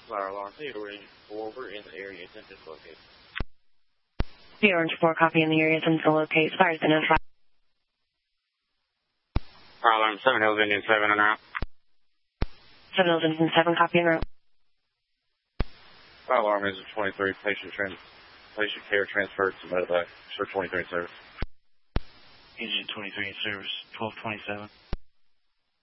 Fire alarm, Theodore 4, we're in the area, attempted to locate. Theodore 4, copy in the area, attempted to locate. Fire's been notified. Fire alarm, 7 Hills Indian 7 en route. 7 Hills Indian 7, copy en route. Fire alarm is a 23, patient care transferred to medevac, sir 23 in service. Agent 23 in service, 1227.